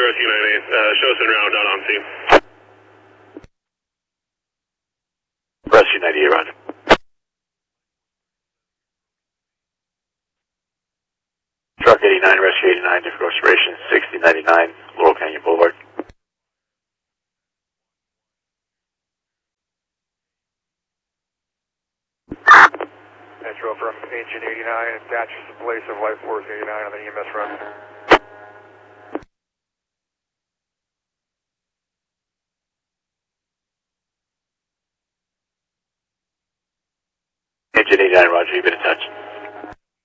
Rescue 98. Show us en route out on scene. Rescue 98, roger. Truck 89, Rescue 89, different observation, 6099, Laurel Canyon Boulevard. Metro from Engine 89, attaches to place of Life Force 89 on the EMS run. Engine 89, roger, you've been in touch.